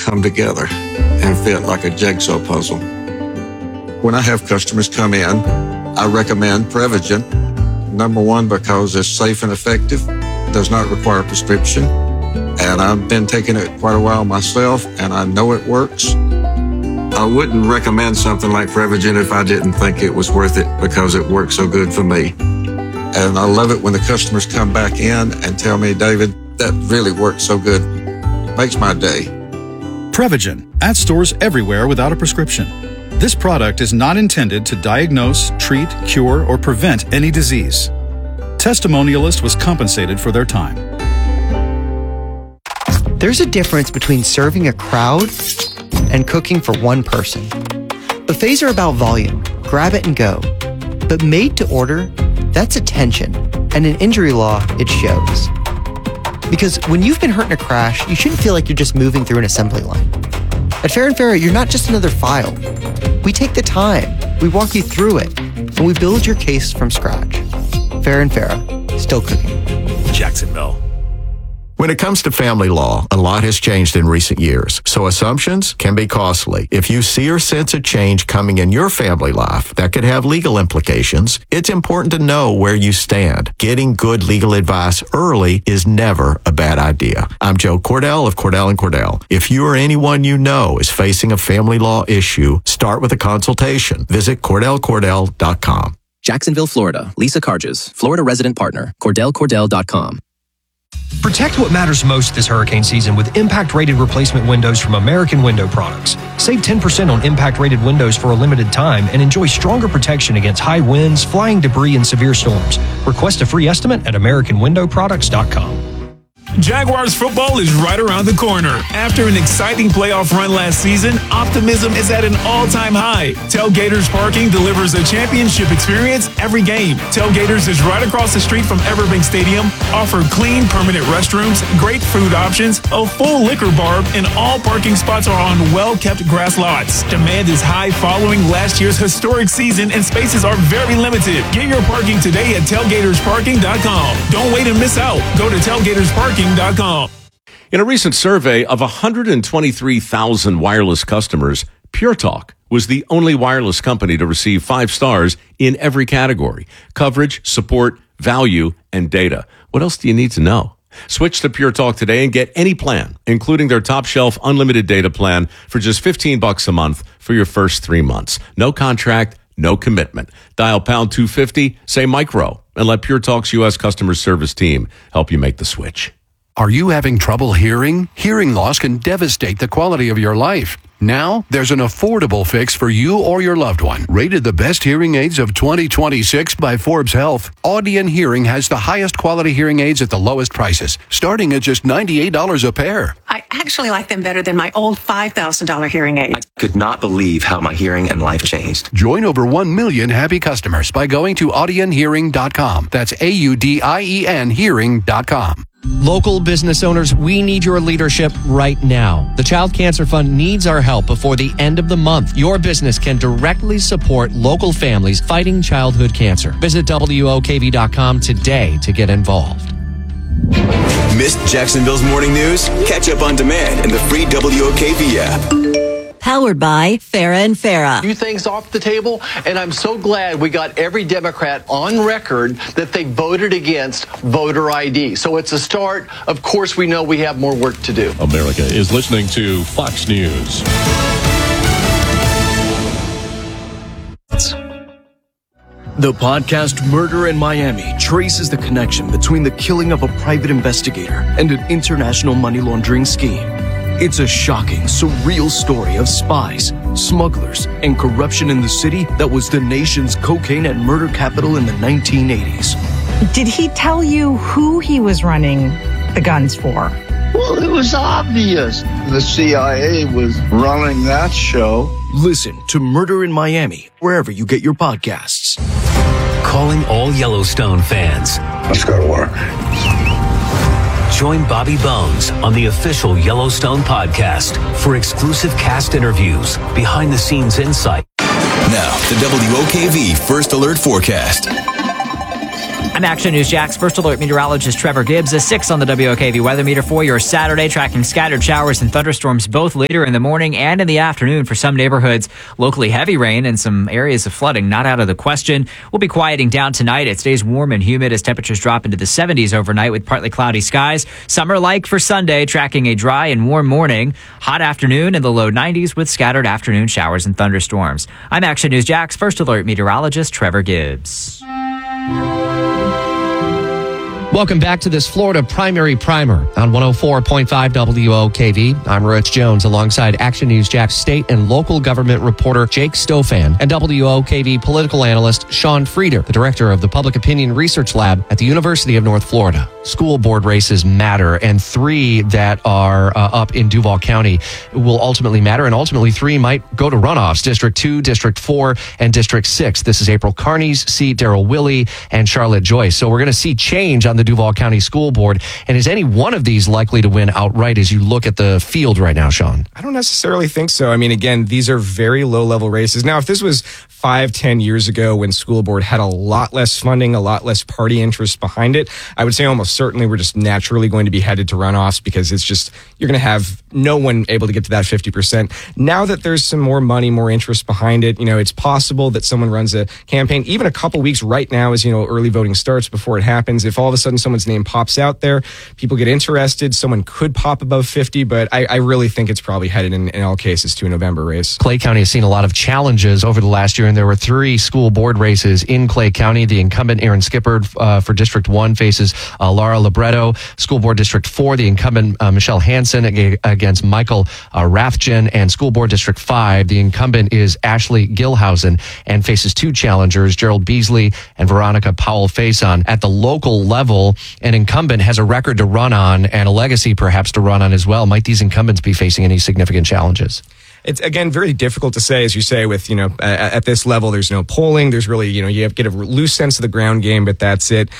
come together and fit like a jigsaw puzzle. When I have customers come in, I recommend Prevagen. Number one, because it's safe and effective, does not require a prescription. And I've been taking it quite a while myself, and I know it works. I wouldn't recommend something like Prevagen if I didn't think it was worth it because it works so good for me. And I love it when the customers come back in and tell me, David, that really works so good. It makes my day. Prevagen, at stores everywhere without a prescription. This product is not intended to diagnose, treat, cure, or prevent any disease. Testimonialist was compensated for their time. There's a difference between serving a crowd and cooking for one person. Buffets are about volume, grab it and go. But made to order, that's attention, and in injury law, it shows. Because when you've been hurt in a crash, you shouldn't feel like you're just moving through an assembly line. At Fair & Fair, you're not just another file. We take the time, we walk you through it, and we build your case from scratch. Fair & Fair, still cooking. Jacksonville. When it comes to family law, a lot has changed in recent years, so assumptions can be costly. If you see or sense a change coming in your family life that could have legal implications, it's important to know where you stand. Getting good legal advice early is never a bad idea. I'm Joe Cordell of Cordell & Cordell. If you or anyone you know is facing a family law issue, start with a consultation. Visit CordellCordell.com. Jacksonville, Florida. Lisa Carges, Florida resident partner. CordellCordell.com. Protect what matters most this hurricane season with impact-rated replacement windows from American Window Products. Save 10% on impact-rated windows for a limited time and enjoy stronger protection against high winds, flying debris, and severe storms. Request a free estimate at AmericanWindowProducts.com. Jaguars football is right around the corner. After an exciting playoff run last season, optimism is at an all-time high. Tailgaters Parking delivers a championship experience every game. Tailgaters is right across the street from Everbank Stadium, offer clean, permanent restrooms, great food options, a full liquor bar, and all parking spots are on well-kept grass lots. Demand is high following last year's historic season, and spaces are very limited. Get your parking today at tailgatorsparking.com. Don't wait and miss out. Go to tailgatorsparking.com. In a recent survey of 123,000 wireless customers, Pure Talk was the only wireless company to receive 5 stars in every category: coverage, support, value, and data. What else do you need to know? Switch to Pure Talk today and get any plan, including their top shelf unlimited data plan for just $15 a month for your first 3 months. No contract, no commitment. Dial pound 250, say micro, and let Pure Talk's U.S. customer service team help you make the switch. Are you having trouble hearing? Hearing loss can devastate the quality of your life. Now, there's an affordable fix for you or your loved one. Rated the best hearing aids of 2026 by Forbes Health, Audion Hearing has the highest quality hearing aids at the lowest prices, starting at just $98 a pair. I actually like them better than my old $5,000 hearing aid. I could not believe how my hearing and life changed. Join over 1 million happy customers by going to audionhearing.com. That's AUDIEN hearing.com. Local business owners, we need your leadership right now. The Child Cancer Fund needs our help before the end of the month. Your business can directly support local families fighting childhood cancer. Visit WOKV.com today to get involved. Missed Jacksonville's morning news? Catch up on demand in the free WOKV app. Powered by Farah and Farah. Few things off the table, and I'm so glad we got every Democrat on record that they voted against voter ID. So it's a start. Of course, we know we have more work to do. America is listening to Fox News. The podcast Murder in Miami traces the connection between the killing of a private investigator and an international money laundering scheme. It's a shocking, surreal story of spies, smugglers, and corruption in the city that was the nation's cocaine and murder capital in the 1980s. Did he tell you who he was running the guns for? Well, it was obvious. The CIA was running that show. Listen to Murder in Miami, wherever you get your podcasts. Calling all Yellowstone fans. Let's go to work. Join Bobby Bones on the official Yellowstone podcast for exclusive cast interviews, behind-the-scenes insight. Now, the WOKV First Alert Forecast. I'm Action News Jack's First Alert meteorologist Trevor Gibbs. A 6 on the WOKV weather meter for your Saturday, tracking scattered showers and thunderstorms both later in the morning and in the afternoon for some neighborhoods. Locally heavy rain and some areas of flooding not out of the question. We'll be quieting down tonight. It stays warm and humid as temperatures drop into the 70s overnight with partly cloudy skies. Summer-like for Sunday, tracking a dry and warm morning. Hot afternoon in the low 90s with scattered afternoon showers and thunderstorms. I'm Action News Jack's First Alert meteorologist Trevor Gibbs. Welcome back to this Florida Primary Primer on 104.5 WOKV. I'm Rich Jones alongside Action News Jack's state and local government reporter Jake Stofan and WOKV political analyst Sean Frieder, the director of the Public Opinion Research Lab at the University of North Florida. School board races matter, and 3 that are up in Duval County will ultimately matter, and ultimately 3 might go to runoffs. District 2, District 4, and District 6. This is April Carney's seat, Daryl Willey, and Charlotte Joyce. So we're going to see change on the Duval County School Board. And is any one of these likely to win outright as you look at the field right now, Sean? I don't necessarily think so. I mean, again, these are very low-level races. Now, if this was 5-10 years ago when school board had a lot less funding, a lot less party interest behind it, I would say almost certainly we're just naturally going to be headed to runoffs because it's just, you're going to have no one able to get to that 50%. Now that there's some more money, more interest behind it, it's possible that someone runs a campaign, even a couple weeks right now as, early voting starts before it happens. If all of a sudden someone's name pops out there, people get interested, someone could pop above 50, but I really think it's probably headed in all cases to a November race. Clay County has seen a lot of challenges over the last year, and there were 3 school board races in Clay County. The incumbent Aaron Skippard for District 1 faces Laura Libretto. School Board District 4, the incumbent Michelle Hansen against Michael Rathjen. And School Board District 5, the incumbent is Ashley Gilhausen and faces 2 challengers, Gerald Beasley and Veronica Powell-Faison. At the local level, an incumbent has a record to run on and a legacy perhaps to run on as well. Might these incumbents be facing any significant challenges? It's, again, very difficult to say, as you say, with, at this level, there's no polling. There's really, you have to get a loose sense of the ground game, but that's it.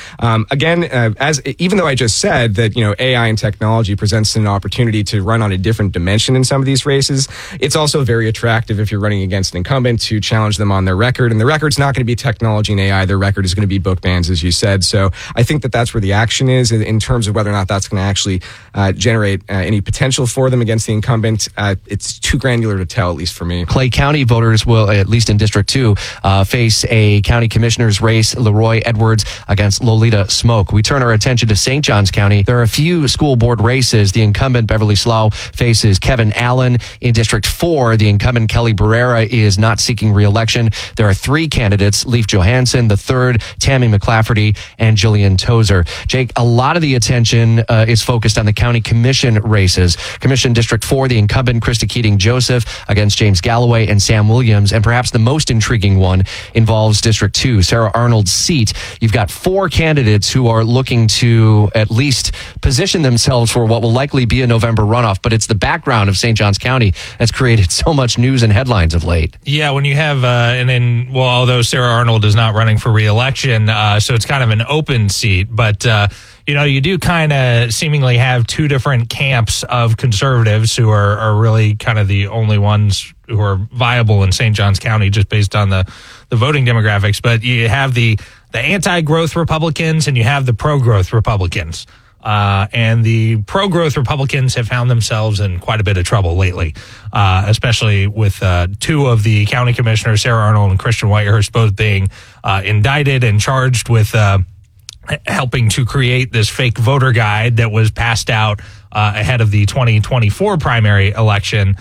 Even though I just said that, AI and technology presents an opportunity to run on a different dimension in some of these races, it's also very attractive if you're running against an incumbent to challenge them on their record. And the record's not going to be technology and AI. Their record is going to be book bans, as you said. So I think that that's where the action is in terms of whether or not that's going to actually generate any potential for them against the incumbent. It's too granular to tell, at least for me. Clay County voters will, at least in District 2, face a county commissioner's race, Leroy Edwards against Lolita Smoke. We turn our attention to St. Johns County. There are a few school board races. The incumbent Beverly Slough faces Kevin Allen. In District 4, the incumbent Kelly Barrera is not seeking re-election. There are 3 candidates, Leif Johansson, the third, Tammy McClafferty, and Jillian Tozer. Jake, a lot of the attention is focused on the county commission races. Commission District 4, the incumbent Krista Keating-Joseph against James Galloway and Sam Williams. And perhaps the most intriguing one involves District 2, Sarah Arnold's seat. You've got 4 candidates who are looking to at least position themselves for what will likely be a November runoff. But it's the background of St. Johns County that's created so much news and headlines of late. Yeah, when you have, although Sarah Arnold is not running for re-election, so it's kind of an open seat, but you do kind of seemingly have 2 different camps of conservatives who are really kind of the only ones who are viable in St. Johns County just based on the voting demographics. But you have the anti-growth Republicans and you have the pro-growth Republicans. And the pro-growth Republicans have found themselves in quite a bit of trouble lately, especially with 2 of the county commissioners, Sarah Arnold and Christian Whitehurst, both being indicted and charged with helping to create this fake voter guide that was passed out ahead of the 2024 primary election.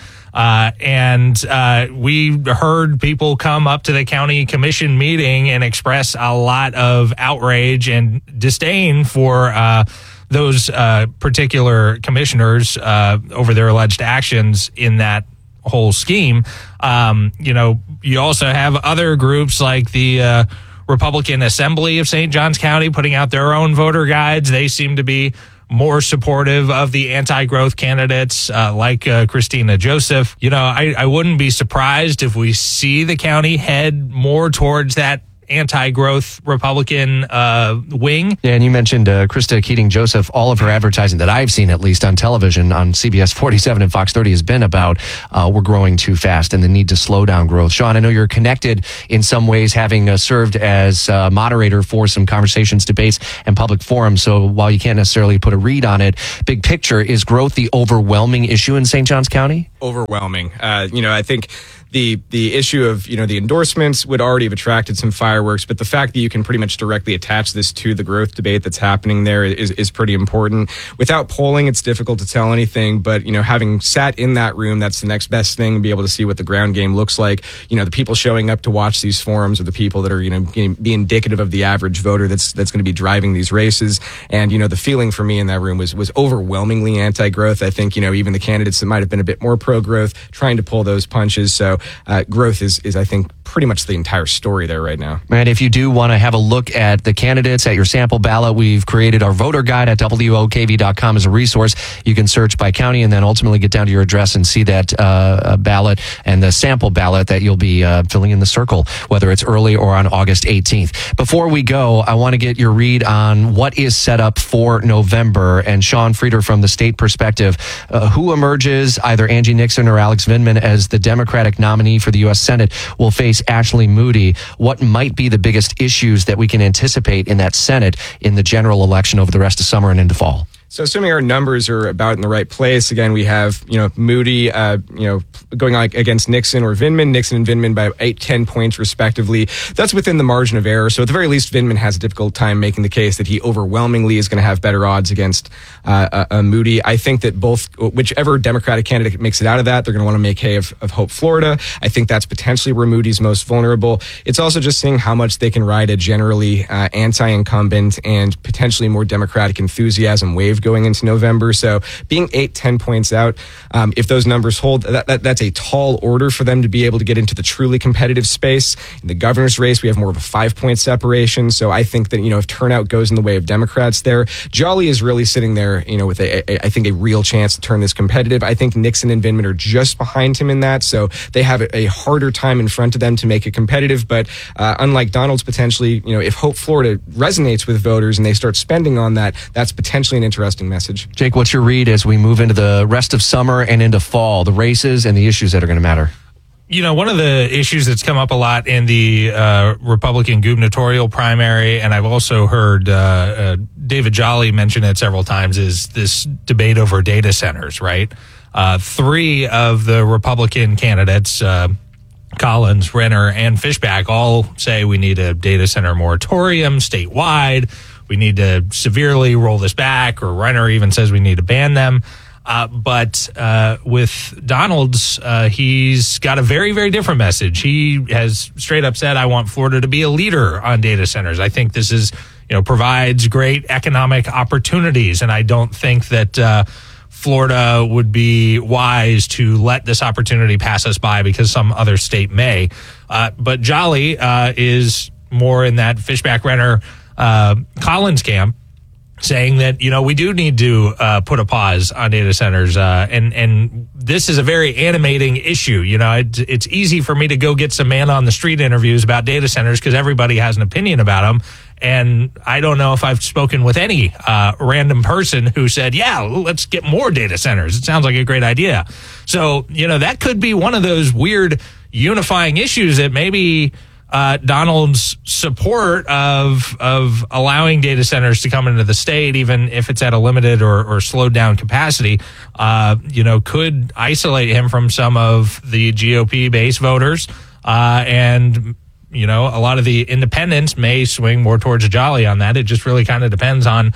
We heard people come up to the county commission meeting and express a lot of outrage and disdain for those particular commissioners over their alleged actions in that whole scheme. You also have other groups like the Republican Assembly of St. Johns County putting out their own voter guides. They seem to be more supportive of the anti-growth candidates like Christina Joseph. I wouldn't be surprised if we see the county head more towards that anti-growth Republican wing. Yeah, and you mentioned Krista Keating-Joseph. All of her advertising that I've seen, at least on television, on CBS 47 and Fox 30, has been about we're growing too fast and the need to slow down growth. Sean, I know you're connected in some ways, having served as moderator for some conversations, debates, and public forums. So while you can't necessarily put a read on it, big picture, is growth the overwhelming issue in St. Johns County? Overwhelming. I think the issue of, the endorsements would already have attracted some fireworks, but the fact that you can pretty much directly attach this to the growth debate that's happening there is pretty important. Without polling, it's difficult to tell anything, but, having sat in that room, that's the next best thing, to be able to see what the ground game looks like. The people showing up to watch these forums are the people that are, be indicative of the average voter that's going to be driving these races. And, the feeling for me in that room was overwhelmingly anti-growth. I think, even the candidates that might have been a bit more pro-growth trying to pull those punches. So growth is, I think, pretty much the entire story there right now. And if you do want to have a look at the candidates, at your sample ballot, we've created our voter guide at WOKV.com as a resource. You can search by county and then ultimately get down to your address and see that ballot and the sample ballot that you'll be filling in the circle, whether it's early or on August 18th. Before we go, I want to get your read on what is set up for November. And Sean Frieder, from the state perspective, who emerges, either Angie Nixon or Alex Vindman, as the Democratic nominee for the U.S. Senate, will face Ashley Moody. What might be the biggest issues that we can anticipate in that Senate in the general election over the rest of summer and into fall? So assuming our numbers are about in the right place, again, we have, Moody, going on against Nixon or Vindman, Nixon and Vindman by 8-10 points respectively. That's within the margin of error. So at the very least, Vindman has a difficult time making the case that he overwhelmingly is going to have better odds against Moody. I think that whichever Democratic candidate makes it out of that, they're going to want to make hay of Hope, Florida. I think that's potentially where Moody's most vulnerable. It's also just seeing how much they can ride a generally anti-incumbent and potentially more Democratic enthusiasm wave going into November. So being 8-10 points out, if those numbers hold, that's a tall order for them to be able to get into the truly competitive space. In the governor's race, we have more of a 5-point separation. So I think that, if turnout goes in the way of Democrats there, Jolly is really sitting there, with I think a real chance to turn this competitive. I think Nixon and Vindman are just behind him in that. So they have a harder time in front of them to make it competitive. But unlike Donald's potentially, if Hope, Florida resonates with voters and they start spending on that, that's potentially an interesting message. Jake, what's your read as we move into the rest of summer and into fall, the races and the issues that are going to matter? One of the issues that's come up a lot in the Republican gubernatorial primary, and I've also heard David Jolly mention it several times, is this debate over data centers, right? 3 of the Republican candidates, Collins, Renner, and Fishback, all say we need a data center moratorium statewide. We need to severely roll this back, or Renner even says we need to ban them. But with Donald's, he's got a very, very different message. He has straight up said, I want Florida to be a leader on data centers. I think this is, provides great economic opportunities. And I don't think that Florida would be wise to let this opportunity pass us by because some other state may. But Jolly is more in that Fishback, Renner, Collins camp, saying that, we do need to put a pause on data centers. And this is a very animating issue. It's easy for me to go get some man on the street interviews about data centers because everybody has an opinion about them. And I don't know if I've spoken with any random person who said, yeah, let's get more data centers. It sounds like a great idea. So, that could be one of those weird unifying issues that maybe Donald's support of allowing data centers to come into the state, even if it's at a limited or slowed down capacity, could isolate him from some of the GOP base voters. And a lot of the independents may swing more towards Jolly on that. It just really kind of depends on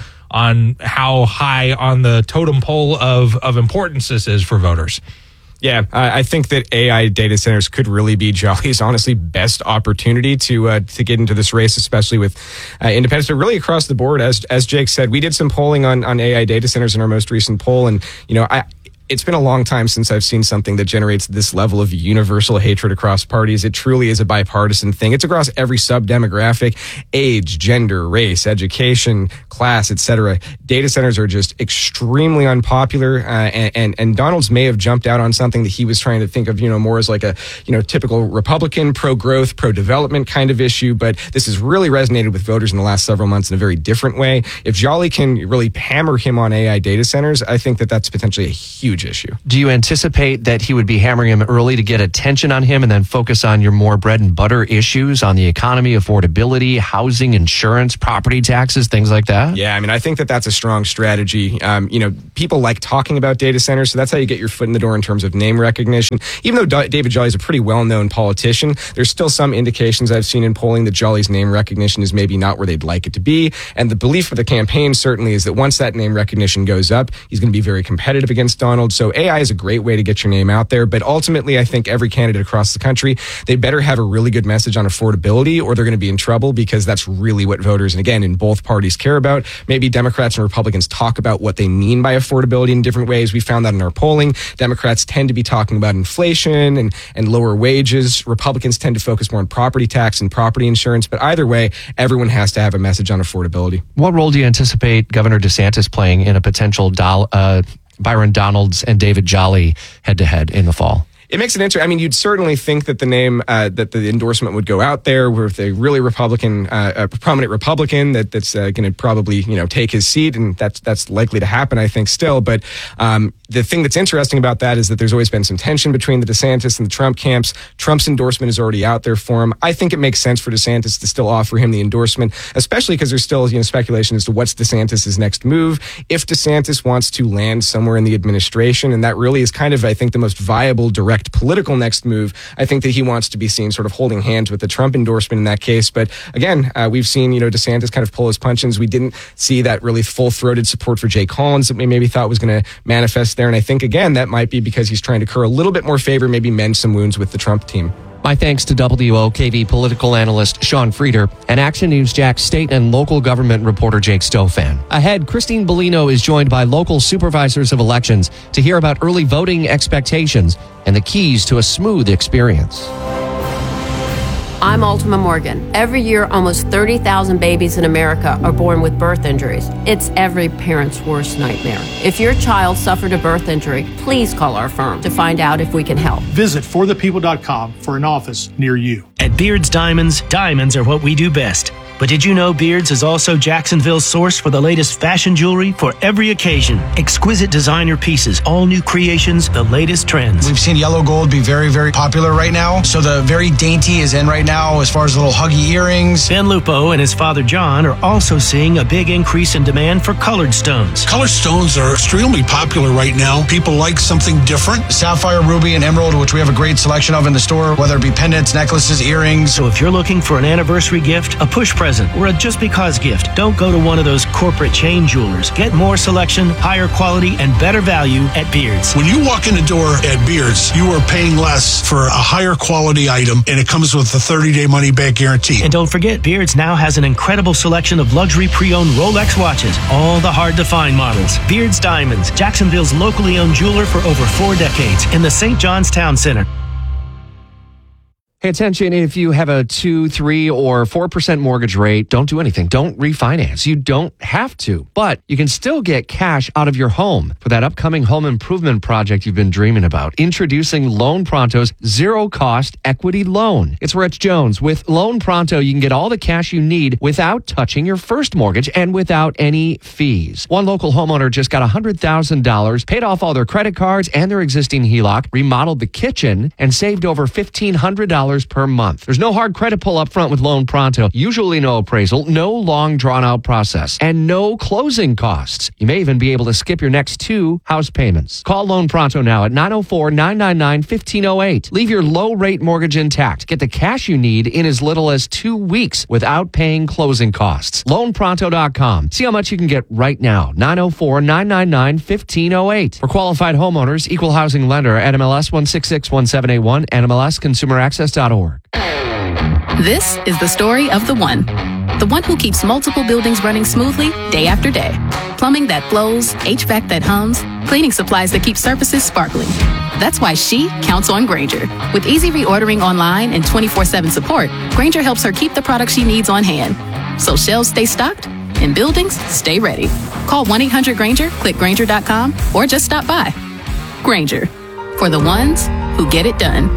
how high on the totem pole of importance this is for voters. Yeah, I think that AI data centers could really be Jolly's honestly best opportunity to get into this race, especially with independents, but really across the board. As Jake said, we did some polling on AI data centers in our most recent poll, and it's been a long time since I've seen something that generates this level of universal hatred across parties. It truly is a bipartisan thing. It's across every sub-demographic, age, gender, race, education, class, etc. Data centers are just extremely unpopular, and Donald's may have jumped out on something that he was trying to think of, more as like a, typical Republican, pro-growth, pro-development kind of issue, but this has really resonated with voters in the last several months in a very different way. If Jolly can really hammer him on AI data centers, I think that that's potentially a huge issue. Do you anticipate that he would be hammering him early to get attention on him and then focus on your more bread and butter issues on the economy, affordability, housing, insurance, property taxes, things like that? Yeah, I think that that's a strong strategy. People like talking about data centers, so that's how you get your foot in the door in terms of name recognition. Even though David Jolly is a pretty well-known politician, there's still some indications I've seen in polling that Jolly's name recognition is maybe not where they'd like it to be. And the belief of the campaign certainly is that once that name recognition goes up, he's going to be very competitive against Donald. So AI is a great way to get your name out there. But ultimately, I think every candidate across the country, they better have a really good message on affordability or they're going to be in trouble, because that's really what voters, and again, in both parties, care about. Maybe Democrats and Republicans talk about what they mean by affordability in different ways. We found that in our polling. Democrats tend to be talking about inflation and lower wages. Republicans tend to focus more on property tax and property insurance. But either way, everyone has to have a message on affordability. What role do you anticipate Governor DeSantis playing in a potential Byron Donalds and David Jolly head-to-head in the fall? It makes it interesting. You'd certainly think that the name, that the endorsement would go out there with a really Republican, a prominent Republican that's going to probably, take his seat, and that's likely to happen, I think, still. But the thing that's interesting about that is that there's always been some tension between the DeSantis and the Trump camps. Trump's endorsement is already out there for him. I think it makes sense for DeSantis to still offer him the endorsement, especially because there's still, speculation as to what's DeSantis' next move. If DeSantis wants to land somewhere in the administration, and that really is kind of, I think, the most viable direct political next move, I think that he wants to be seen sort of holding hands with the Trump endorsement in that case. But again, we've seen, DeSantis kind of pull his punches. We didn't see that really full-throated support for Jay Collins that we maybe thought was going to manifest there. And I think, again, that might be because he's trying to curl a little bit more favor, maybe mend some wounds with the Trump team. My thanks to WOKV political analyst Sean Frieder and Action News Jax state and local government reporter Jake Stofan. Ahead, Christine Bellino is joined by local supervisors of elections to hear about early voting expectations and the keys to a smooth experience. I'm Ultima Morgan. Every year, almost 30,000 babies in America are born with birth injuries. It's every parent's worst nightmare. If your child suffered a birth injury, please call our firm to find out if we can help. Visit forthepeople.com for an office near you. At Beards Diamonds, diamonds are what we do best. But did you know Beards is also Jacksonville's source for the latest fashion jewelry for every occasion? Exquisite designer pieces, all new creations, the latest trends. We've seen yellow gold be very, very popular right now. So the very dainty is in right now as far as little huggy earrings. Ben Lupo and his father John are also seeing a big increase in demand for colored stones. Colored stones are extremely popular right now. People like something different. Sapphire, ruby, and emerald, which we have a great selection of in the store, whether it be pendants, necklaces, earrings. So if you're looking for an anniversary gift, a push present, or a just because gift, don't go to one of those corporate chain jewelers. Get more selection, higher quality, and better value at Beards. When you walk in the door at Beards, you are paying less for a higher quality item, and it comes with a 30-day money-back guarantee. And don't forget, Beards now has an incredible selection of luxury pre-owned Rolex watches, all the hard-to-find models. Beards Diamonds, Jacksonville's locally owned jeweler for over 4 decades in the St. John's Town Center. Hey, attention, if you have a 2, 3, or 4% mortgage rate, don't do anything. Don't refinance. You don't have to, but you can still get cash out of your home for that upcoming home improvement project you've been dreaming about. Introducing Loan Pronto's zero-cost equity loan. It's Rich Jones. With Loan Pronto, you can get all the cash you need without touching your first mortgage and without any fees. One local homeowner just got $100,000, paid off all their credit cards and their existing HELOC, remodeled the kitchen, and saved over $1,500 per month. There's no hard credit pull up front with Loan Pronto. Usually no appraisal, no long drawn out process, and no closing costs. You may even be able to skip your next 2 house payments. Call Loan Pronto now at 904-999-1508. Leave your low rate mortgage intact. Get the cash you need in as little as 2 weeks without paying closing costs. LoanPronto.com. See how much you can get right now. 904-999-1508. For qualified homeowners, equal housing lender at MLS 1661781 and MLSConsumerAccess.org. This is the story of the one. the one who keeps multiple buildings running smoothly day after day. Plumbing that flows, HVAC that hums, cleaning supplies that keep surfaces sparkling. That's why she counts on Grainger. With easy reordering online and 24/7 support, Grainger helps her keep the products she needs on hand. So shelves stay stocked and buildings stay ready. Call 1-800-GRAINGER, click Grainger.com, or just stop by. Grainger, for the ones who get it done.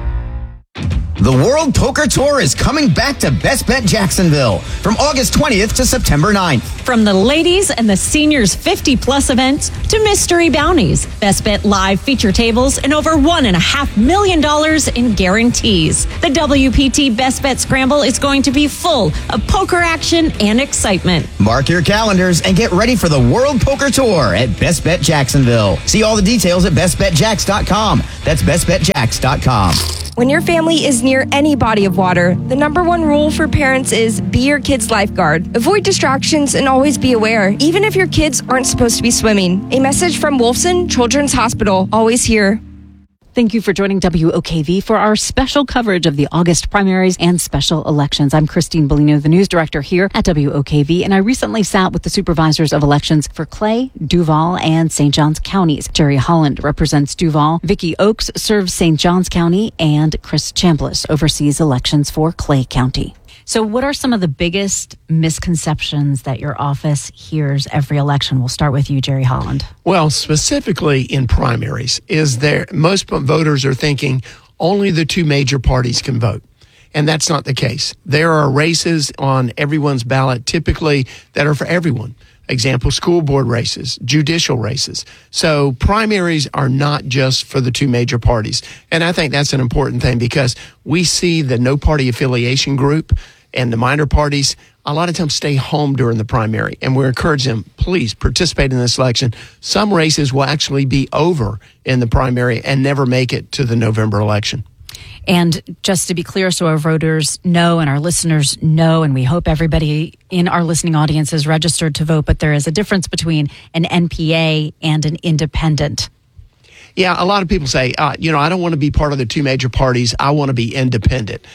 The World Poker Tour is coming back to Best Bet Jacksonville from August 20th to September 9th. From the ladies and the seniors 50-plus events to mystery bounties, Best Bet Live feature tables, and over $1.5 million in guarantees. The WPT Best Bet Scramble is going to be full of poker action and excitement. Mark your calendars and get ready for the World Poker Tour at Best Bet Jacksonville. See all the details at bestbetjacks.com. That's bestbetjacks.com. When your family is near any body of water, the number one rule for parents is be your kid's lifeguard. Avoid distractions and always be aware, even if your kids aren't supposed to be swimming. A message from Wolfson Children's Hospital, always here. Thank you for joining WOKV for our special coverage of the August primaries and special elections. I'm Christine Bellino, the news director here at WOKV, and I recently sat with the supervisors of elections for Clay, Duval, and St. Johns counties. Jerry Holland represents Duval, Vicki Oakes serves St. Johns County, and Chris Chambliss oversees elections for Clay County. So what are some of the biggest misconceptions that your office hears every election? We'll start with you, Jerry Holland. Well, specifically in primaries, most voters are thinking only the two major parties can vote. And that's not the case. There are races on everyone's ballot typically that are for everyone. Example, school board races, judicial races. So primaries are not just for the two major parties. And I think that's an important thing because we see the no party affiliation group and the minor parties a lot of times stay home during the primary. And we encourage them, please participate in this election. Some races will actually be over in the primary and never make it to the November election. And just to be clear, so our voters know and our listeners know, and we hope everybody in our listening audience is registered to vote, but there is a difference between an NPA and an independent. Yeah, a lot of people say, I don't want to be part of the two major parties. I want to be independent.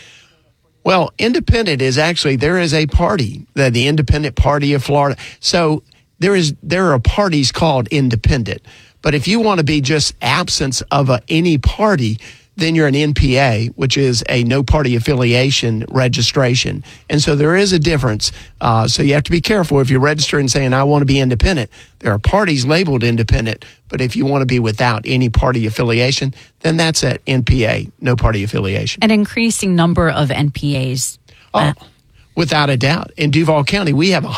Well, independent is actually, there is a party, the Independent Party of Florida. So there are parties called independent. But if you want to be just absence of any party, then you're an NPA, which is a no party affiliation registration. And so there is a difference. So you have to be careful if you're registering saying, I want to be independent. There are parties labeled independent, but if you want to be without any party affiliation, then that's an NPA, no party affiliation. An increasing number of NPAs. Without a doubt. In Duval County, we have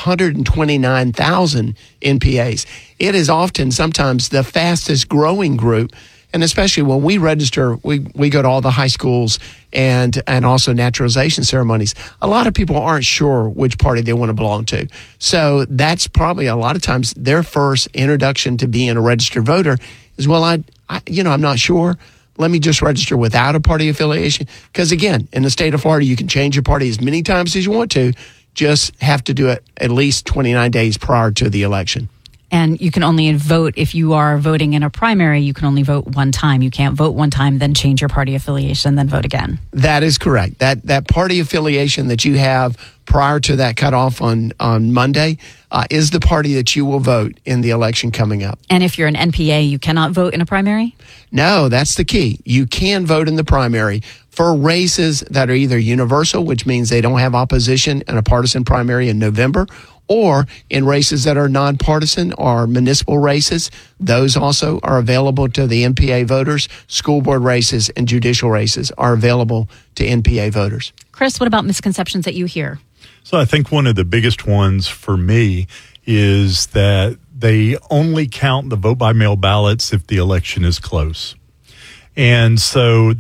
129,000 NPAs. It is sometimes the fastest growing group. And especially when we register, we go to all the high schools and also naturalization ceremonies. A lot of people aren't sure which party they want to belong to. So that's probably a lot of times their first introduction to being a registered voter is, well, I'm not sure. Let me just register without a party affiliation. Because again, in the state of Florida, you can change your party as many times as you want to. Just have to do it at least 29 days prior to the election. And you can only vote if you are voting in a primary. You can only vote one time. You can't vote one time, then change your party affiliation, then vote again. That is correct. That party affiliation that you have prior to that cutoff on Monday is the party that you will vote in the election coming up. And if you're an NPA, you cannot vote in a primary? No, that's the key. You can vote in the primary for races that are either universal, which means they don't have opposition in a partisan primary in November, or in races that are nonpartisan or municipal races. Those also are available to the NPA voters. School board races and judicial races are available to NPA voters. Chris, what about misconceptions that you hear? So I think one of the biggest ones for me is that they only count the vote by mail ballots if the election is close. And so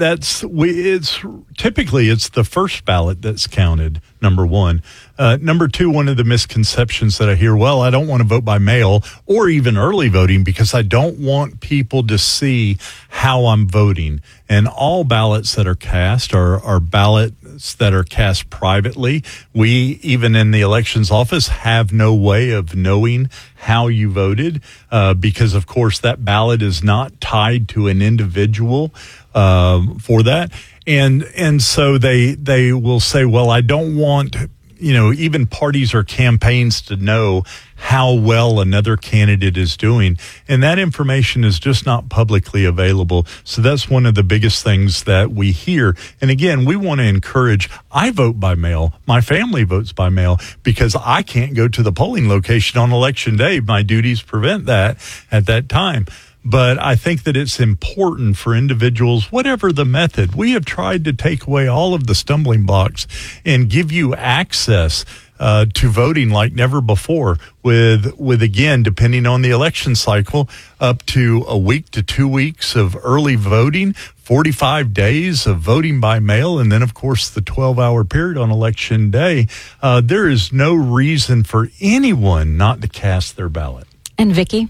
it's typically the first ballot that's counted, number one. Number two, one of the misconceptions that I hear, well, I don't want to vote by mail or even early voting because I don't want people to see how I'm voting. And all ballots that are cast are ballots that are cast privately. We, even in the elections office, have no way of knowing how you voted because, of course, that ballot is not tied to an individual for that. And so they will say, well, I don't want even parties or campaigns to know how well another candidate is doing. And that information is just not publicly available. So that's one of the biggest things that we hear. And again, we want to encourage, I vote by mail. My family votes by mail because I can't go to the polling location on election day. My duties prevent that at that time. But I think that it's important for individuals, whatever the method. We have tried to take away all of the stumbling blocks and give you access to voting like never before with again, depending on the election cycle, up to a week to 2 weeks of early voting, 45 days of voting by mail, and then, of course, the 12-hour period on election day. There is no reason for anyone not to cast their ballot. And Vicki?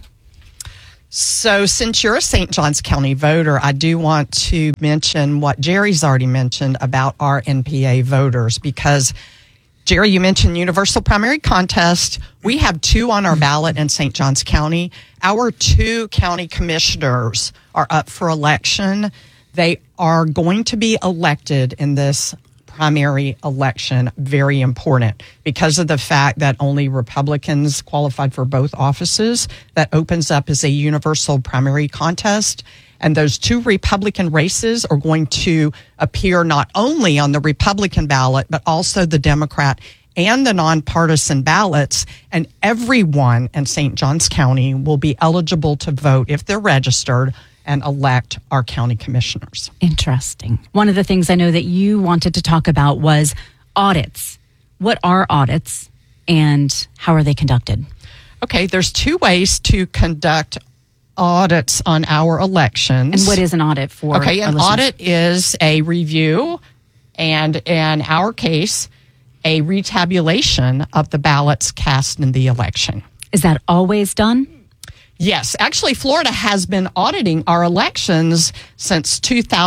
So since you're a St. Johns County voter, I do want to mention what Jerry's already mentioned about our NPA voters, because Jerry, you mentioned universal primary contest. We have 2 on our ballot in St. Johns County. Our 2 county commissioners are up for election. They are going to be elected in this primary election. Very important because of the fact that only Republicans qualified for both offices. That opens up as a universal primary contest. And those 2 Republican races are going to appear not only on the Republican ballot, but also the Democrat and the nonpartisan ballots. And everyone in St. Johns County will be eligible to vote if they're registered and elect our county commissioners. Interesting. One of the things I know that you wanted to talk about was audits. What are audits and how are they conducted? Okay, there's 2 ways to conduct audits on our elections. And what is an audit for? Okay, an audit is a review and, in our case, a retabulation of the ballots cast in the election. Is that always done? Yes. Actually, Florida has been auditing our elections since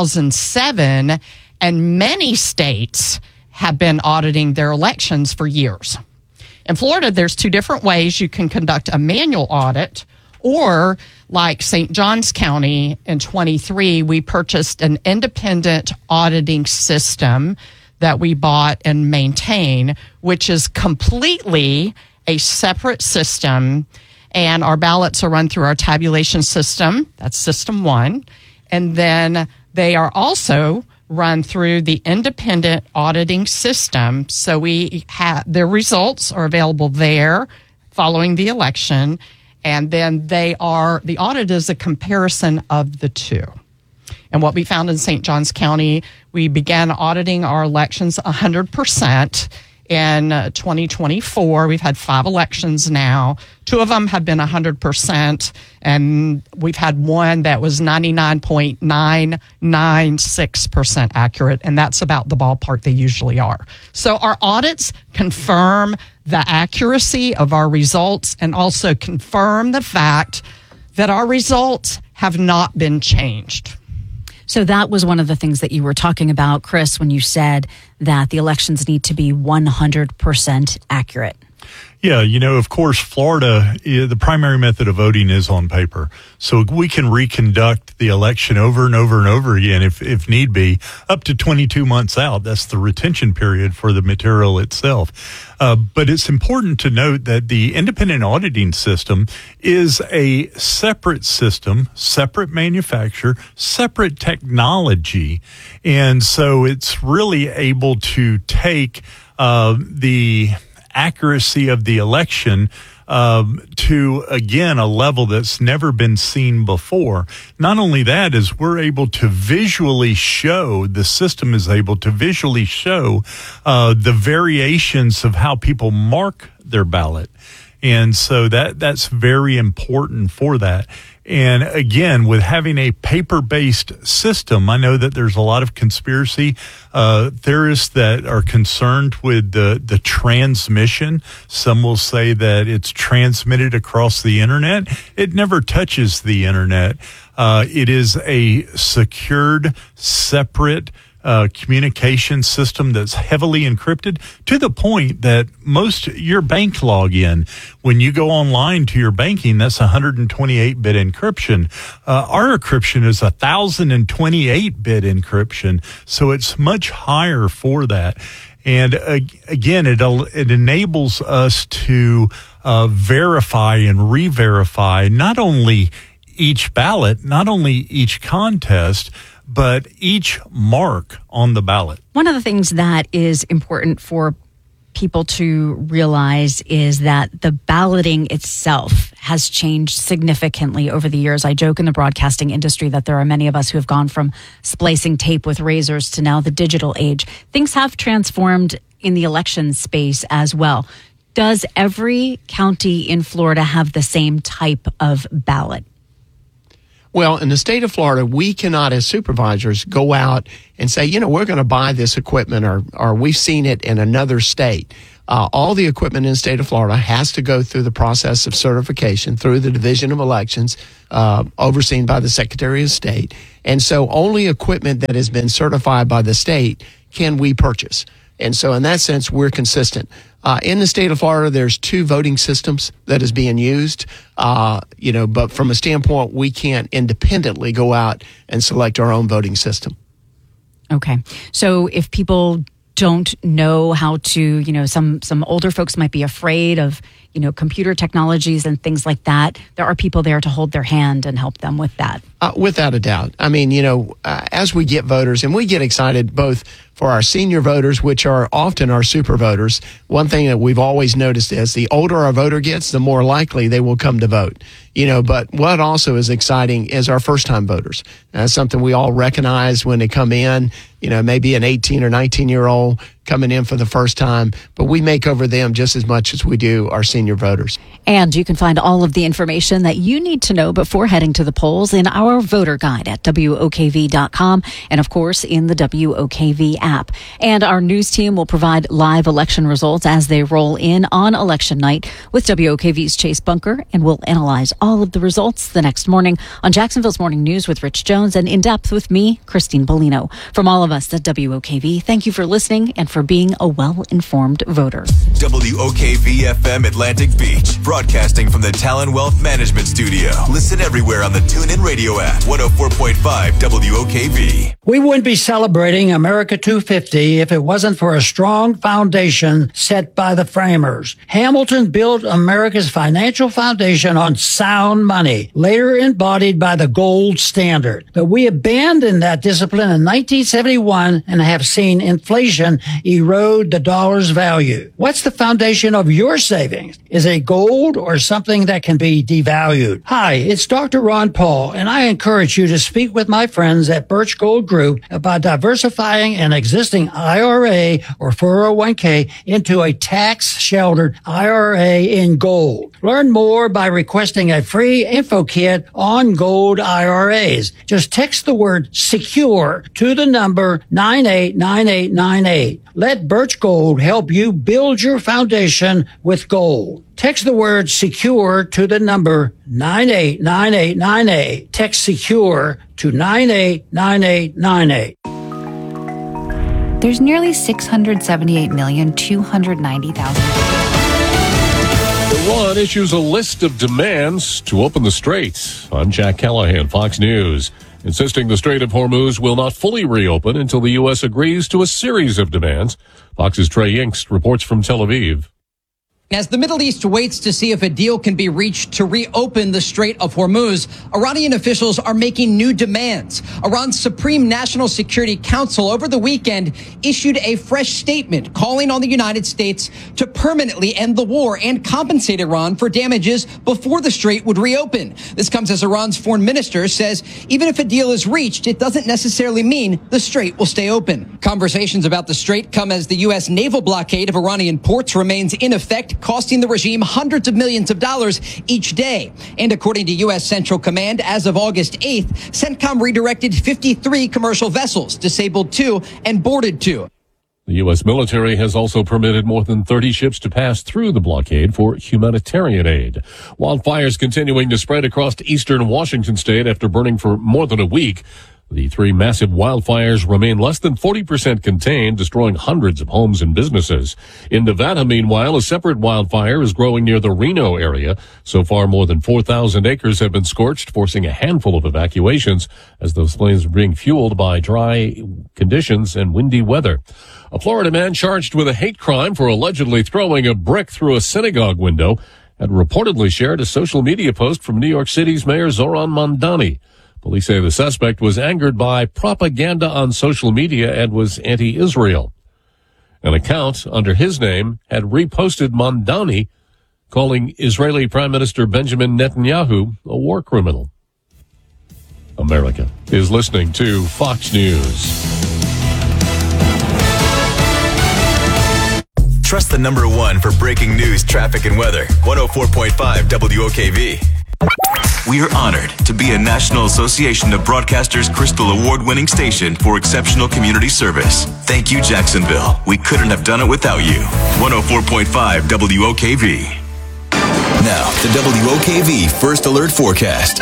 2007, and many states have been auditing their elections for years. In Florida, there's 2 different ways you can conduct a manual audit, or like St. Johns County in 23, we purchased an independent auditing system that we bought and maintain, which is completely a separate system. And our ballots are run through our tabulation system. That's system 1. And then they are also run through the independent auditing system. So we have their results are available there following the election. And then the audit is a comparison of the 2. And what we found in St. Johns County, we began auditing our elections 100% in 2024. We've had 5 elections now. 2 of them have been 100%, and we've had one that was 99.996% accurate, and that's about the ballpark they usually are. So our audits confirm the accuracy of our results and also confirm the fact that our results have not been changed. So that was one of the things that you were talking about, Chris, when you said that the elections need to be 100% accurate. Yeah, of course, Florida, the primary method of voting is on paper. So we can reconduct the election over and over and over again if need be, up to 22 months out. That's the retention period for the material itself. But it's important to note that the independent auditing system is a separate system, separate manufacturer, separate technology. And so it's really able to take the accuracy of the election to, again, a level that's never been seen before. Not only that, is we're able to visually show, the system is able to visually show the variations of how people mark their ballot. And so that's very important for that. And again, with having a paper-based system, I know that there's a lot of conspiracy theorists that are concerned with the transmission. Some will say that it's transmitted across the internet. It never touches the internet. It is a secured, separate communication system that's heavily encrypted to the point that your bank login, when you go online to your banking, that's 128-bit encryption. Our encryption is 1,028-bit encryption, so it's much higher for that. And again, it enables us to verify and re-verify not only each ballot, not only each contest, but each mark on the ballot. One of the things that is important for people to realize is that the balloting itself has changed significantly over the years. I joke in the broadcasting industry that there are many of us who have gone from splicing tape with razors to now the digital age. Things have transformed in the election space as well. Does every county in Florida have the same type of ballot? Well, in the state of Florida, we cannot, as supervisors, go out and say, we're going to buy this equipment or we've seen it in another state. All the equipment in the state of Florida has to go through the process of certification through the Division of Elections, overseen by the Secretary of State. And so only equipment that has been certified by the state can we purchase. And so in that sense, we're consistent. In the state of Florida, there's 2 voting systems that is being used, but from a standpoint, we can't independently go out and select our own voting system. Okay. So if people don't know how to, some older folks might be afraid of, computer technologies and things like that. There are people there to hold their hand and help them with that. Without a doubt. I mean, as we get voters, and we get excited both for our senior voters, which are often our super voters, one thing that we've always noticed is the older our voter gets, the more likely they will come to vote. But what also is exciting is our first-time voters. That's something we all recognize when they come in, maybe an 18 or 19-year-old coming in for the first time, but we make over them just as much as we do our senior voters. And you can find all of the information that you need to know before heading to the polls in our voter guide at WOKV.com and, of course, in the WOKV app. And our news team will provide live election results as they roll in on election night with WOKV's Chase Bunker, and we'll analyze all of the results the next morning on Jacksonville's Morning News with Rich Jones and In Depth with me, Christine Bellino. From all of us at WOKV, thank you for listening and for being a well-informed voter. WOKV-FM Atlantic Beach, broadcasting from the Talon Wealth Management Studio. Listen everywhere on the TuneIn Radio app, 104.5 WOKV. We wouldn't be celebrating America 250 if it wasn't for a strong foundation set by the framers. Hamilton built America's financial foundation on sound money, later embodied by the gold standard. But we abandoned that discipline in 1971 and have seen inflation erode the dollar's value. What's the foundation of your savings? Is it gold or something that can be devalued? Hi, it's Dr. Ron Paul, and I encourage you to speak with my friends at Birch Gold Group about diversifying an existing IRA or 401k into a tax-sheltered IRA in gold. Learn more by requesting a free info kit on gold IRAs. Just text the word SECURE to the number 989898. Let Birch Gold help you build your foundation with gold. Text the word SECURE to the number 989898. Text SECURE to 989898. There's nearly 678,290,000. Iran issues a list of demands to open the Strait. I'm Jack Callahan, Fox News, insisting the Strait of Hormuz will not fully reopen until the U.S. agrees to a series of demands. Fox's Trey Yingst reports from Tel Aviv. As the Middle East waits to see if a deal can be reached to reopen the Strait of Hormuz, Iranian officials are making new demands. Iran's Supreme National Security Council over the weekend issued a fresh statement calling on the United States to permanently end the war and compensate Iran for damages before the Strait would reopen. This comes as Iran's foreign minister says even if a deal is reached, it doesn't necessarily mean the Strait will stay open. Conversations about the Strait come as the U.S. naval blockade of Iranian ports remains in effect, costing the regime hundreds of millions of dollars each day. And according to U.S. Central Command, as of August 8th, CENTCOM redirected 53 commercial vessels, disabled 2, and boarded 2. The U.S. military has also permitted more than 30 ships to pass through the blockade for humanitarian aid. Wildfires continuing to spread across eastern Washington state after burning for more than a week. The 3 massive wildfires remain less than 40% contained, destroying hundreds of homes and businesses. In Nevada, meanwhile, a separate wildfire is growing near the Reno area. So far, more than 4,000 acres have been scorched, forcing a handful of evacuations as those flames are being fueled by dry conditions and windy weather. A Florida man charged with a hate crime for allegedly throwing a brick through a synagogue window had reportedly shared a social media post from New York City's Mayor Zoran Mamdani. Police say the suspect was angered by propaganda on social media and was anti-Israel. An account under his name had reposted Mamdani, calling Israeli Prime Minister Benjamin Netanyahu a war criminal. America is listening to Fox News. Trust the number one for breaking news, traffic, and weather. 104.5 WOKV. We are honored to be a National Association of Broadcasters Crystal Award-winning station for exceptional community service. Thank you, Jacksonville. We couldn't have done it without you. 104.5 WOKV. Now, the WOKV First Alert Forecast.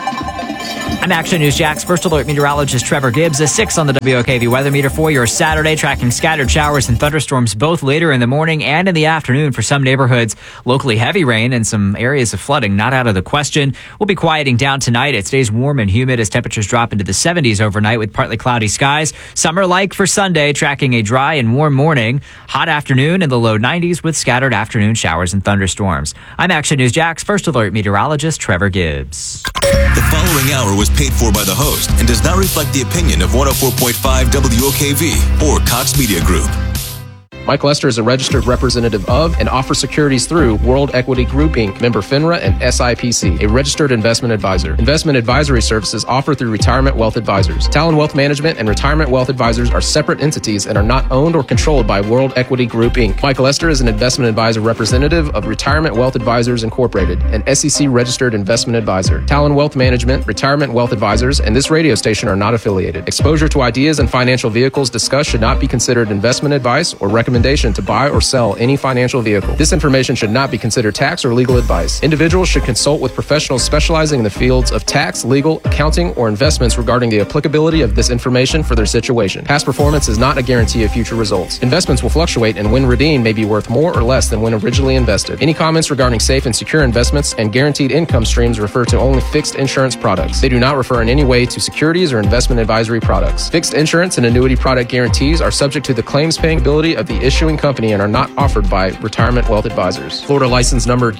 I'm Action News Jack's First Alert meteorologist Trevor Gibbs. A 6 on the WOKV weather meter for your Saturday, tracking scattered showers and thunderstorms both later in the morning and in the afternoon for some neighborhoods. Locally heavy rain and some areas of flooding not out of the question. We'll be quieting down tonight. It stays warm and humid as temperatures drop into the 70s overnight with partly cloudy skies. Summer-like for Sunday, tracking a dry and warm morning. Hot afternoon in the low 90s with scattered afternoon showers and thunderstorms. I'm Action News Jack's First Alert meteorologist Trevor Gibbs. The following hour was paid for by the host and does not reflect the opinion of 104.5 WOKV or Cox Media Group. Mike Lester is a registered representative of and offers securities through World Equity Group, Inc., member FINRA and SIPC, a registered investment advisor. Investment advisory services offered through Retirement Wealth Advisors. Talon Wealth Management and Retirement Wealth Advisors are separate entities and are not owned or controlled by World Equity Group, Inc. Mike Lester is an investment advisor representative of Retirement Wealth Advisors Incorporated, an SEC-registered investment advisor. Talon Wealth Management, Retirement Wealth Advisors, and this radio station are not affiliated. Exposure to ideas and financial vehicles discussed should not be considered investment advice or recommendation to buy or sell any financial vehicle. This information should not be considered tax or legal advice. Individuals should consult with professionals specializing in the fields of tax, legal, accounting, or investments regarding the applicability of this information for their situation. Past performance is not a guarantee of future results. Investments will fluctuate and when redeemed may be worth more or less than when originally invested. Any comments regarding safe and secure investments and guaranteed income streams refer to only fixed insurance products. They do not refer in any way to securities or investment advisory products. Fixed insurance and annuity product guarantees are subject to the claims paying ability of the issuing company and are not offered by Retirement Wealth Advisors. Florida license number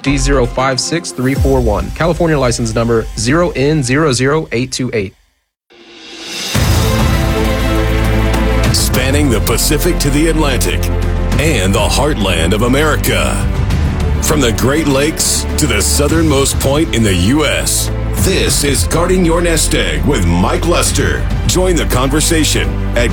D056341. California license number 0N00828. Spanning the Pacific to the Atlantic and the heartland of America. From the Great Lakes to the southernmost point in the U.S., this is Guarding Your Nest Egg with Mike Lester. Join the conversation at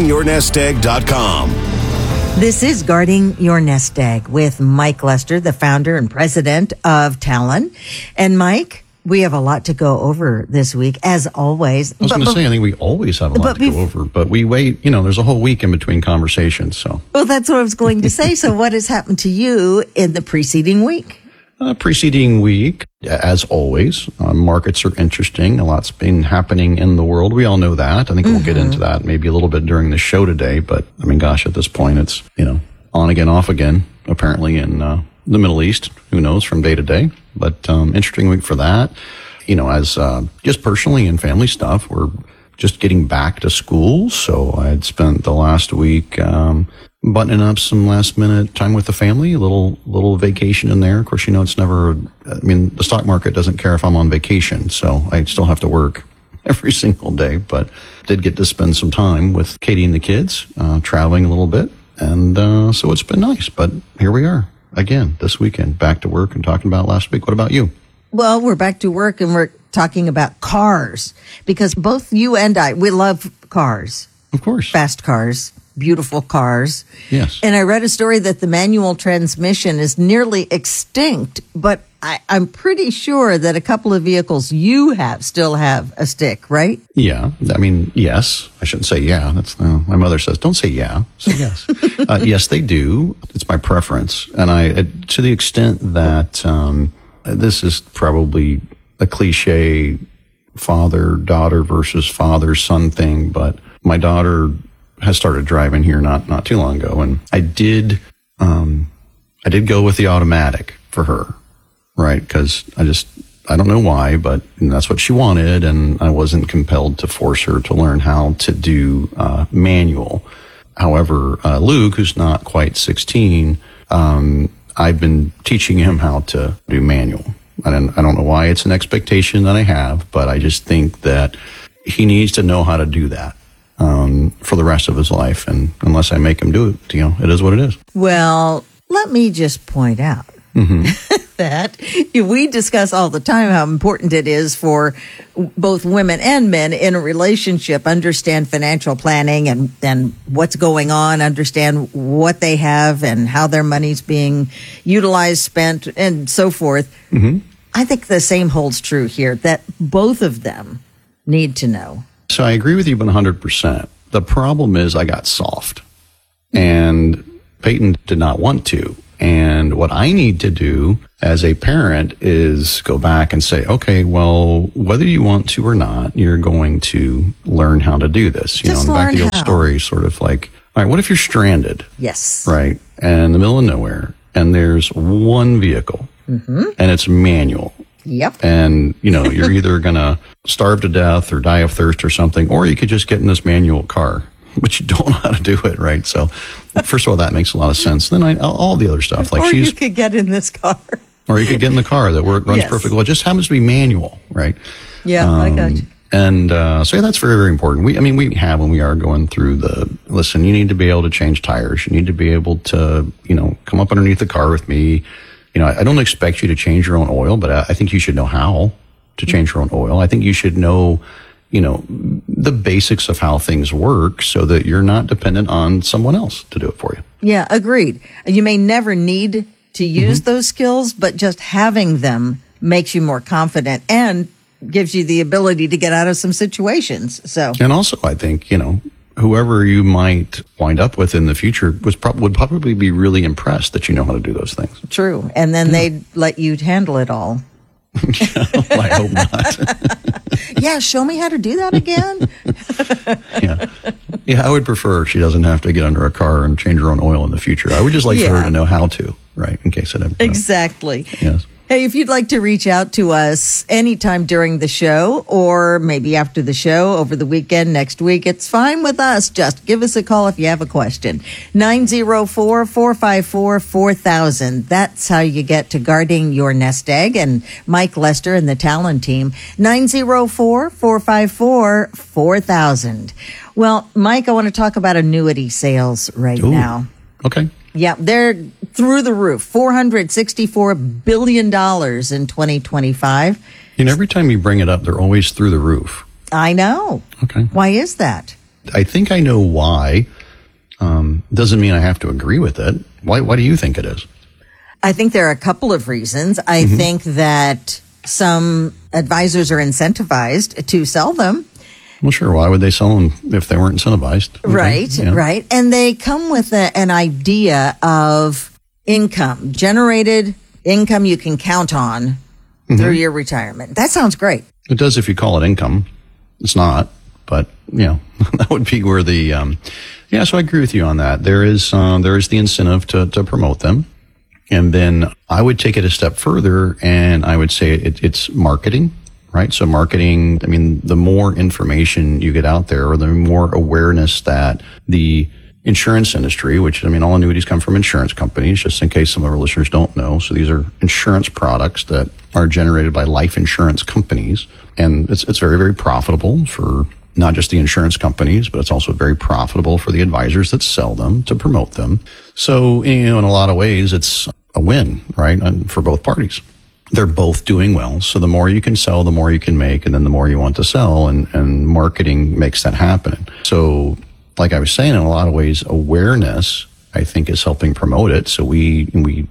guardingyournestegg.com. This is Guarding Your Nest Egg with Mike Lester, the founder and president of Talon. And Mike, we have a lot to go over this week, as always. I was going to say, I think we always have a lot to go over, but we wait, there's a whole week in between conversations, so. Well, that's what I was going to say. So what has happened to you in the preceding week? Preceding week, as always, markets are interesting. A lot's been happening in the world. We all know that. I think we'll get into that maybe a little bit during the show today. But I mean, gosh, at this point, it's, on again, off again, apparently in the Middle East. Who knows from day to day? But interesting week for that. As just personally and family stuff, we're just getting back to school. So I had spent the last week buttoning up some last minute time with the family, a little vacation in there. Of course, it's never, the stock market doesn't care if I'm on vacation, so I still have to work every single day, but did get to spend some time with Katie and the kids, traveling a little bit. And, so it's been nice, but here we are again this weekend, back to work and talking about last week. What about you? Well, we're back to work and we're talking about cars because both you and I, we love cars. Of course. Fast cars. Beautiful cars. Yes. And I read a story that the manual transmission is nearly extinct, but I'm pretty sure that a couple of vehicles you have still have a stick, right? Yeah. Yes. I shouldn't say yeah. That's my mother says, don't say yeah. Say yes. Yes, they do. It's my preference. And to the extent that this is probably a cliche father-daughter versus father-son thing, but my daughter has started driving here not too long ago, and I did go with the automatic for her, right? Because I don't know why, but that's what she wanted, and I wasn't compelled to force her to learn how to do manual. However, Luke, who's not quite 16, I've been teaching him how to do manual. I don't know why it's an expectation that I have, but I just think that he needs to know how to do that for the rest of his life. And unless I make him do it, it is what it is. Well, let me just point out that we discuss all the time how important it is for both women and men in a relationship understand financial planning and what's going on, understand what they have and how their money's being utilized, spent, and so forth. I think the same holds true here, that both of them need to know. So I agree with you 100%. The problem is I got soft, and Peyton did not want to. And what I need to do as a parent is go back and say, okay, well, whether you want to or not, you're going to learn how to do this. Just and back to the old how. story, sort of like, all right, what if you're stranded? Yes. Right. And in the middle of nowhere, and there's one vehicle, and it's manual. Yep. And, you're either going to starve to death or die of thirst or something, or you could just get in this manual car, but you don't know how to do it, right? So, first of all, that makes a lot of sense. Then all the other stuff, like or you could get in this car. Or you could get in the car that runs Yes. perfectly well. It just happens to be manual, right? Yeah, I got you. And so that's very, very important. When we are going through listen, you need to be able to change tires. You need to be able to, come up underneath the car with me. I don't expect you to change your own oil, but I think you should know how to change your own oil. I think you should know, the basics of how things work so that you're not dependent on someone else to do it for you. Yeah, agreed. You may never need to use those skills, but just having them makes you more confident and gives you the ability to get out of some situations. So, and also, I think, whoever you might wind up with in the future would probably be really impressed that you know how to do those things. true. And then they'd let you handle it all. I hope not. Yeah, show me how to do that again. Yeah, I would prefer she doesn't have to get under a car and change her own oil in the future. I would just like for her to know how to, right, in case it ever. Exactly. Yes. Hey, if you'd like to reach out to us anytime during the show or maybe after the show over the weekend next week, it's fine with us. Just give us a call if you have a question. 904-454-4000. That's how you get to Guarding Your Nest Egg. And Mike Lester and the Talon team, 904-454-4000. Well, Mike, I want to talk about annuity sales right now. Okay. Yeah, they're through the roof. $464 billion in 2025. Every time you bring it up, they're always through the roof. I know. Okay. Why is that? I think I know why. Doesn't mean I have to agree with it. Why do you think it is? I think there are a couple of reasons. I think that some advisors are incentivized to sell them. Well, sure. Why would they sell them if they weren't incentivized? Okay. Right, right. And they come with an idea of income, generated income you can count on through your retirement. That sounds great. It does if you call it income. It's not, but, that would be where the, so I agree with you on that. There is the incentive to promote them. And then I would take it a step further and I would say it's marketing. Right. So marketing, the more information you get out there or the more awareness that the insurance industry, which, all annuities come from insurance companies, just in case some of our listeners don't know. So these are insurance products that are generated by life insurance companies. And it's very, very profitable for not just the insurance companies, but it's also very profitable for the advisors that sell them to promote them. So, in a lot of ways, it's a win, right, for both parties. They're both doing well. So the more you can sell, the more you can make, and then the more you want to sell, and marketing makes that happen. So like I was saying, in a lot of ways, awareness, I think, is helping promote it. So I'm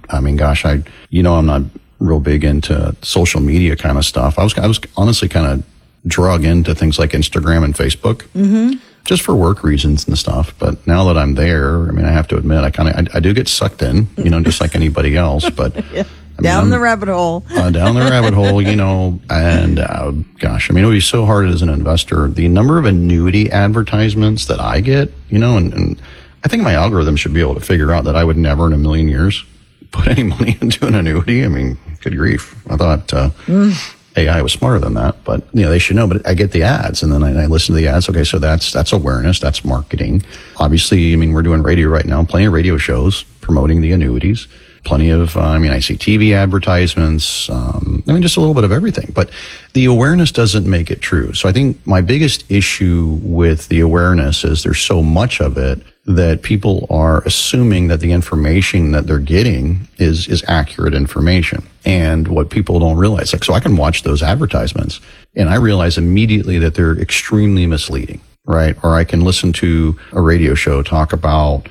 not real big into social media kind of stuff. I was honestly kind of drug into things like Instagram and Facebook, just for work reasons and stuff. But now that I'm there, I have to admit, I do get sucked in, just like anybody else, but down the rabbit hole. Down the rabbit hole, and gosh, it would be so hard as an investor. The number of annuity advertisements that I get, and I think my algorithm should be able to figure out that I would never in a million years put any money into an annuity. Good grief. I thought, AI was smarter than that, but they should know. But I get the ads, and then I listen to the ads. Okay, so that's awareness, that's marketing. Obviously, we're doing radio right now, plenty of radio shows promoting the annuities. Plenty of, I see TV advertisements, just a little bit of everything. But the awareness doesn't make it true. So I think my biggest issue with the awareness is there's so much of it that people are assuming that the information that they're getting is accurate information. And what people don't realize, so I can watch those advertisements and I realize immediately that they're extremely misleading, right? Or I can listen to a radio show talk about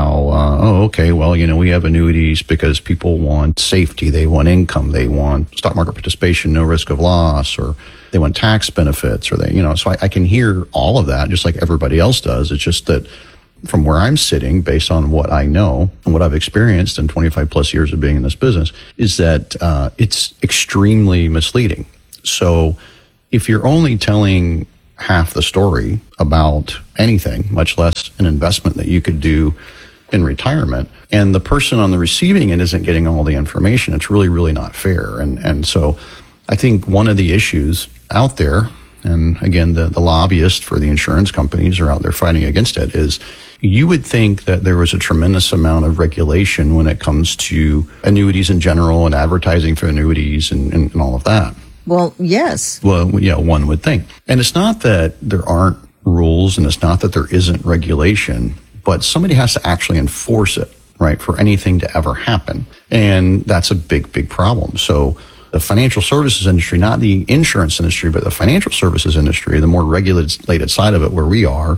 how, we have annuities because people want safety, they want income, they want stock market participation, no risk of loss, or they want tax benefits, or so I can hear all of that just like everybody else does. It's just that from where I'm sitting, based on what I know and what I've experienced in 25 plus years of being in this business, is that it's extremely misleading. So if you're only telling half the story about anything, much less an investment that you could do in retirement, and the person on the receiving end isn't getting all the information, it's really, really not fair. And so I think one of the issues out there, and again, the lobbyists for the insurance companies are out there fighting against it, is you would think that there was a tremendous amount of regulation when it comes to annuities in general and advertising for annuities and all of that. Well, yes. Well, one would think. And it's not that there aren't rules and it's not that there isn't regulation, but somebody has to actually enforce it, right, for anything to ever happen. And that's a big, big problem. So the financial services industry, not the insurance industry, but the financial services industry, the more regulated side of it where we are,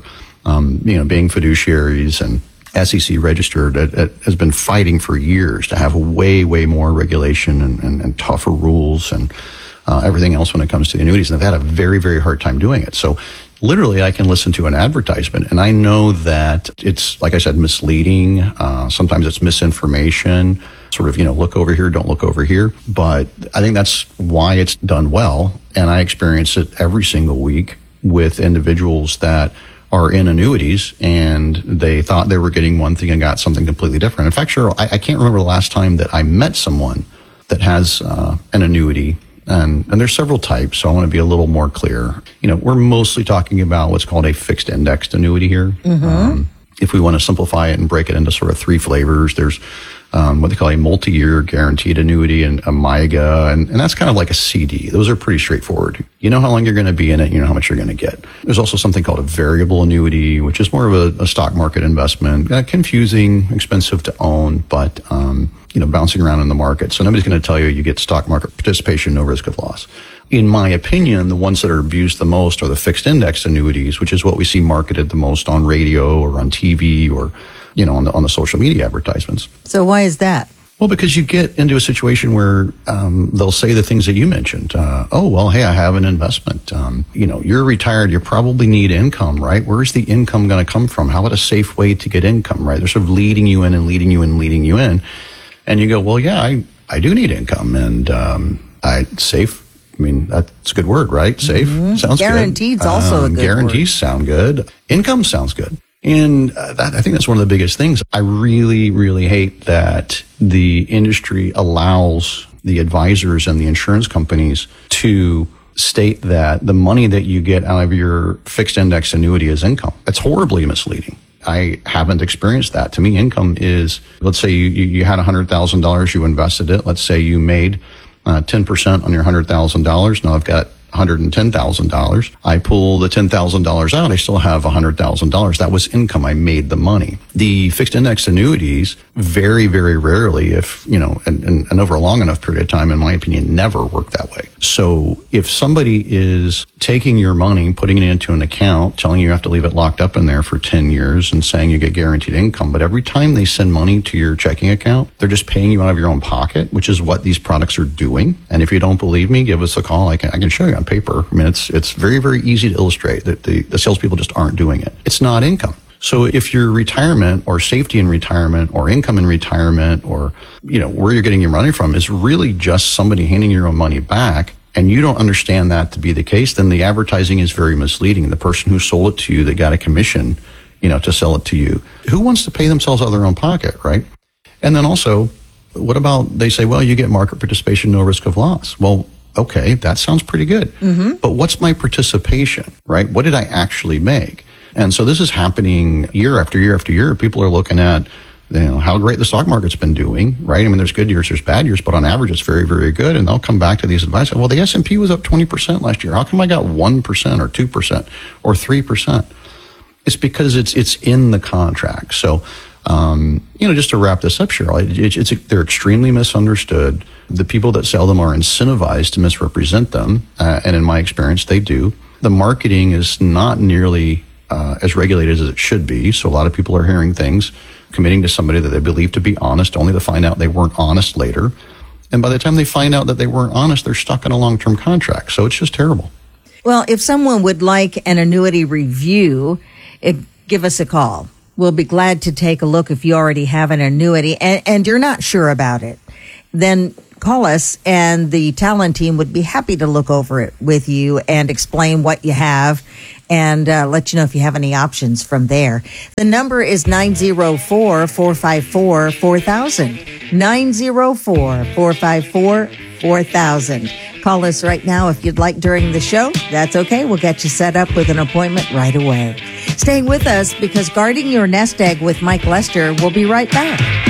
being fiduciaries and SEC registered, it has been fighting for years to have way, way more regulation and tougher rules and everything else when it comes to the annuities. And they've had a very, very hard time doing it. So literally I can listen to an advertisement and I know that it's, like I said, misleading. Sometimes it's misinformation, sort of, look over here, don't look over here. But I think that's why it's done well. And I experience it every single week with individuals that are in annuities and they thought they were getting one thing and got something completely different. In fact, Cheryl, I can't remember the last time that I met someone that has an annuity. And there's several types, so I want to be a little more clear. We're mostly talking about what's called a fixed indexed annuity here. Mm-hmm. If we want to simplify it and break it into sort of three flavors, there's what they call a multi-year guaranteed annuity and a MYGA, and that's kind of like a CD. Those are pretty straightforward. You know how long you're going to be in it, you know how much you're going to get. There's also something called a variable annuity, which is more of a stock market investment. Confusing, expensive to own, but bouncing around in the market. So nobody's going to tell you get stock market participation, no risk of loss. In my opinion, the ones that are abused the most are the fixed index annuities, which is what we see marketed the most on radio or on TV or, on the social media advertisements. So why is that? Well, because you get into a situation where they'll say the things that you mentioned. Hey, I have an investment. You're retired. You probably need income, right? Where's the income going to come from? How about a safe way to get income, right? They're sort of leading you in and leading you in and leading you in. And you go, well, yeah, I do need income. And safe, that's a good word, right? Safe sounds Guaranteed's good. Also a good Guarantees word. Sound good. Income sounds good. And I think that's one of the biggest things. I really, really hate that the industry allows the advisors and the insurance companies to state that the money that you get out of your fixed index annuity is income. That's horribly misleading. I haven't experienced that. To me, income is, let's say you had $100,000, you invested it. Let's say you made 10% on your $100,000. Now I've got $110,000. I pull the $10,000 out. I still have $100,000. That was income. I made the money. The fixed index annuities, very, very rarely, if, and over a long enough period of time, in my opinion, never work that way. So if somebody is taking your money, putting it into an account, telling you have to leave it locked up in there for 10 years and saying you get guaranteed income, but every time they send money to your checking account, they're just paying you out of your own pocket, which is what these products are doing. And if you don't believe me, give us a call. I can show you on paper. It's very, very easy to illustrate that the salespeople just aren't doing it. It's not income. So if your retirement or safety in retirement or income in retirement or, where you're getting your money from is really just somebody handing your own money back, and you don't understand that to be the case, then the advertising is very misleading. The person who sold it to you, that got a commission, to sell it to you. Who wants to pay themselves out of their own pocket, right? And then also, what about, they say, well, you get market participation, no risk of loss. Well, Okay, that sounds pretty good. But what's my participation, right? What did I actually make? And so this is happening year after year after year. People are looking at, how great the stock market's been doing, right? I mean, there's good years, there's bad years, but on average, it's very, very good. And they'll come back to these advice. Well, the S&P was up 20% last year. How come I got 1% or 2% or 3%? It's because it's in the contract. So, just to wrap this up, Cheryl, they're extremely misunderstood. The people that sell them are incentivized to misrepresent them. And in my experience, they do. The marketing is not nearly as regulated as it should be. So a lot of people are hearing things, committing to somebody that they believe to be honest, only to find out they weren't honest later. And by the time they find out that they weren't honest, they're stuck in a long-term contract. So it's just terrible. Well, if someone would like an annuity review, give us a call. We'll be glad to take a look if you already have an annuity and you're not sure about it. Then call us and the talent team would be happy to look over it with you and explain what you have and let you know if you have any options from there. The number is 904-454-4000. 904-454-4000. Call us right now if you'd like during the show. That's okay. We'll get you set up with an appointment right away. Stay with us because Guarding Your Nest Egg with Mike Lester will be right back.